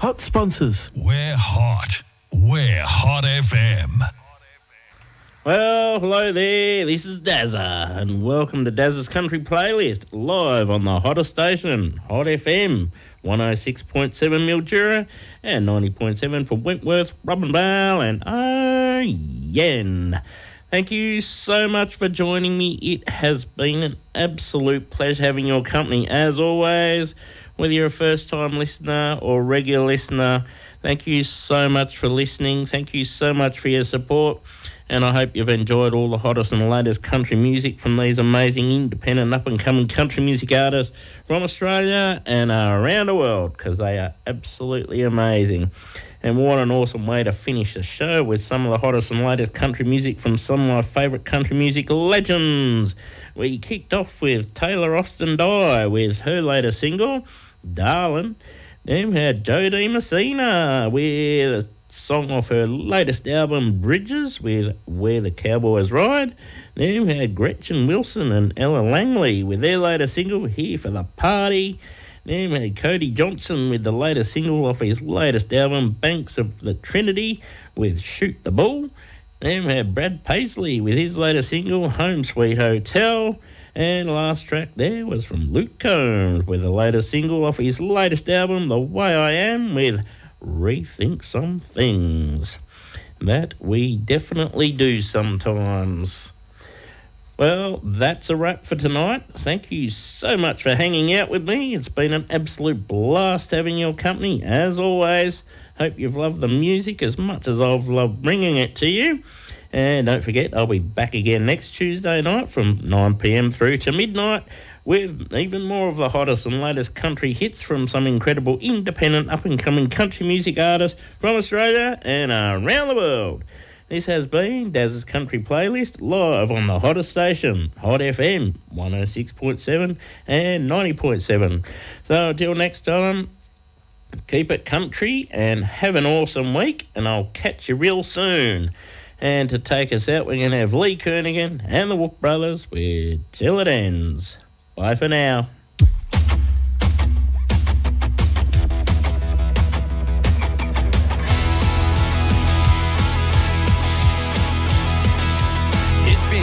hot sponsors. We're hot. We're Hot FM. Well, hello there, this is Dazza, and welcome to Dazza's Country Playlist, live on the hottest station, Hot FM, 106.7 Mildura and 90.7 for Wentworth, Robinvale and Yen. Thank you so much for joining me. It has been an absolute pleasure having your company, as always. Whether you're a first-time listener or regular listener, thank you so much for listening. Thank you so much for your support. And I hope you've enjoyed all the hottest and latest country music from these amazing independent up-and-coming country music artists from Australia and around the world, because they are absolutely amazing. And what an awesome way to finish the show with some of the hottest and latest country music from some of my favourite country music legends. We kicked off with Taylor Austin Dye with her latest single, Darlin'. Then we had Jodie Messina with a song off her latest album, Bridges, with Where the Cowboys Ride. Then we had Gretchen Wilson and Ella Langley with their latest single, Here for the Party. Then we had Cody Johnson with the latest single off his latest album, Banks of the Trinity, with Shoot the Bull. Then we had Brad Paisley with his latest single, Home Sweet Hotel. And the last track there was from Luke Combs with the latest single off his latest album, The Way I Am, with Rethink Some Things. That we definitely do sometimes. Well, that's a wrap for tonight. Thank you so much for hanging out with me. It's been an absolute blast having your company, as always. Hope you've loved the music as much as I've loved bringing it to you. And don't forget, I'll be back again next Tuesday night from 9 p.m. through to midnight with even more of the hottest and latest country hits from some incredible independent up-and-coming country music artists from Australia and around the world. This has been Daz's Country Playlist, live on the hottest station, Hot FM, 106.7 and 90.7. So until next time, keep it country and have an awesome week, and I'll catch you real soon. And to take us out, we're going to have Lee Kernaghan and the Wook Brothers with Till It Ends. Bye for now.